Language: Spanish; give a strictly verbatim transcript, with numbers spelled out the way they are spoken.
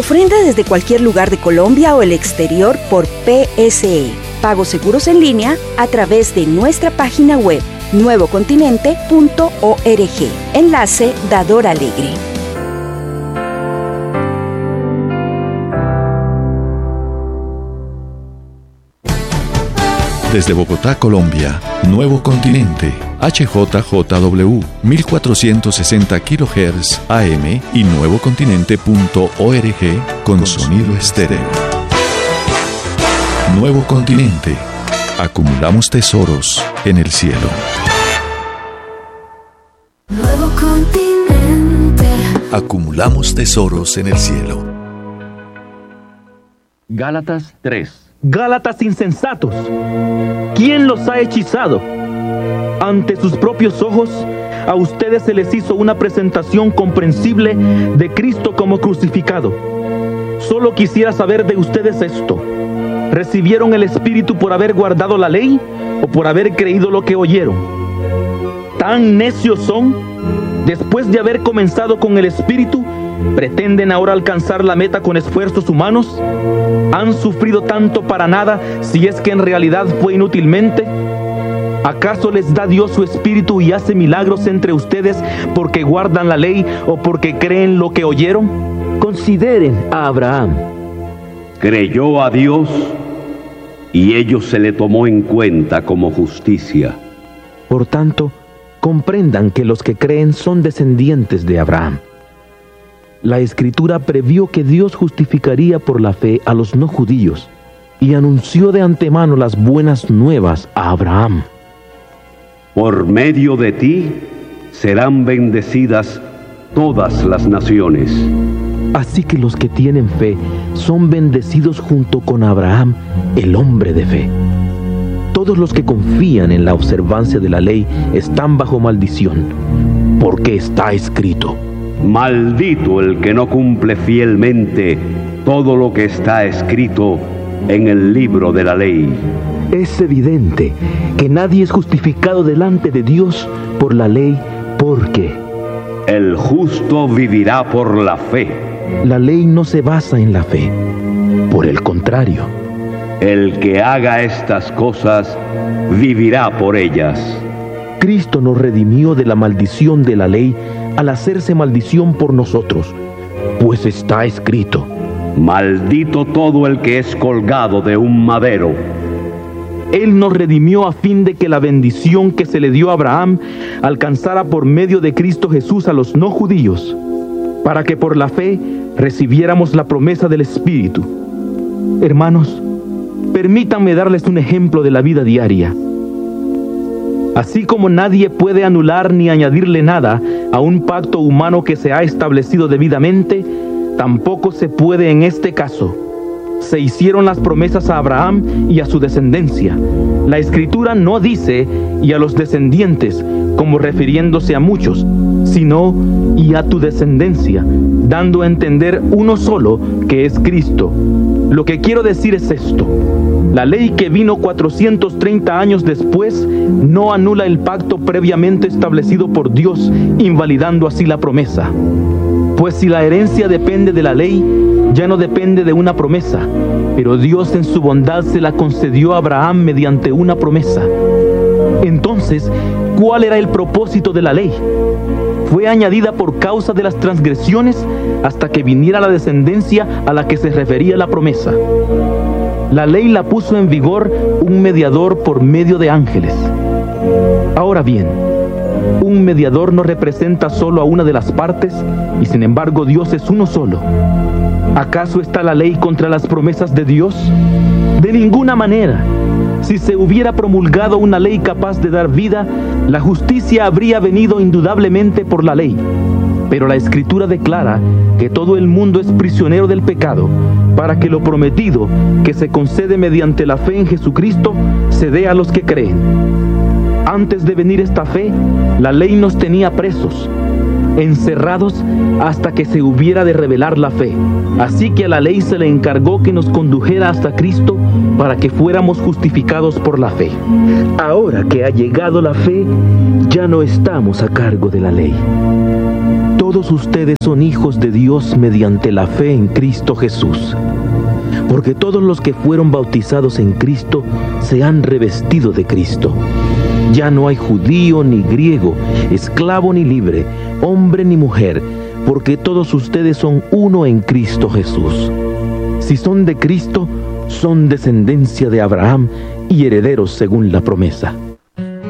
Ofrenda desde cualquier lugar de Colombia o el exterior por P S E. Pagos seguros en línea a través de nuestra página web nuevo continente punto org. Enlace Dador Alegre. Desde Bogotá, Colombia, Nuevo Continente, H J J W, mil cuatrocientos sesenta kilohertz A M y nuevo continente punto org con sonido estéreo. Nuevo Continente. Acumulamos tesoros en el cielo. Nuevo Continente. Acumulamos tesoros en el cielo. Gálatas tres. Gálatas insensatos, ¿quién los ha hechizado? Ante sus propios ojos, a ustedes se les hizo una presentación comprensible de Cristo como crucificado. Solo quisiera saber de ustedes esto: ¿recibieron el Espíritu por haber guardado la ley o por haber creído lo que oyeron? ¿Tan necios son? Después de haber comenzado con el Espíritu, ¿pretenden ahora alcanzar la meta con esfuerzos humanos? ¿Han sufrido tanto para nada si es que en realidad fue inútilmente? ¿Acaso les da Dios su Espíritu y hace milagros entre ustedes porque guardan la ley o porque creen lo que oyeron? Consideren a Abraham. Creyó a Dios y ello se le tomó en cuenta como justicia. Por tanto, comprendan que los que creen son descendientes de Abraham. La Escritura previó que Dios justificaría por la fe a los no judíos y anunció de antemano las buenas nuevas a Abraham. Por medio de ti serán bendecidas todas las naciones. Así que los que tienen fe son bendecidos junto con Abraham, el hombre de fe. Todos los que confían en la observancia de la ley están bajo maldición, porque está escrito: Maldito el que no cumple fielmente todo lo que está escrito en el libro de la ley. Es evidente que nadie es justificado delante de Dios por la ley, porque el justo vivirá por la fe. La ley no se basa en la fe. Por el contrario, el que haga estas cosas vivirá por ellas. Cristo nos redimió de la maldición de la ley al hacerse maldición por nosotros, pues está escrito: Maldito todo el que es colgado de un madero. Él nos redimió a fin de que la bendición que se le dio a Abraham alcanzara por medio de Cristo Jesús a los no judíos, para que por la fe recibiéramos la promesa del Espíritu. Hermanos, permítanme darles un ejemplo de la vida diaria. Así como nadie puede anular ni añadirle nada a un pacto humano que se ha establecido debidamente, tampoco se puede en este caso. Se hicieron las promesas a Abraham y a su descendencia. La Escritura no dice "y a los descendientes", como refiriéndose a muchos, sino "y a tu descendencia", dando a entender uno solo, que es Cristo. Lo que quiero decir es esto: la ley que vino cuatrocientos treinta años después no anula el pacto previamente establecido por Dios, invalidando así la promesa. Pues si la herencia depende de la ley, ya no depende de una promesa, pero Dios en su bondad se la concedió a Abraham mediante una promesa. Entonces, ¿cuál era el propósito de la ley? Fue añadida por causa de las transgresiones hasta que viniera la descendencia a la que se refería la promesa. La ley la puso en vigor un mediador por medio de ángeles. Ahora bien, un mediador no representa solo a una de las partes, y sin embargo Dios es uno solo. ¿Acaso está la ley contra las promesas de Dios? De ninguna manera. Si se hubiera promulgado una ley capaz de dar vida, la justicia habría venido indudablemente por la ley. Pero la Escritura declara que todo el mundo es prisionero del pecado, para que lo prometido, que se concede mediante la fe en Jesucristo, se dé a los que creen. Antes de venir esta fe, la ley nos tenía presos, encerrados hasta que se hubiera de revelar la fe. Así que a la ley se le encargó que nos condujera hasta Cristo para que fuéramos justificados por la fe. Ahora que ha llegado la fe, ya no estamos a cargo de la ley. todos ustedes son hijos de Dios mediante la fe en Cristo Jesús. Porque todos los que fueron bautizados en Cristo se han revestido de Cristo. Ya no hay judío ni griego, esclavo ni libre, hombre ni mujer, porque todos ustedes son uno en Cristo Jesús. Si son de Cristo, son descendencia de Abraham y herederos según la promesa.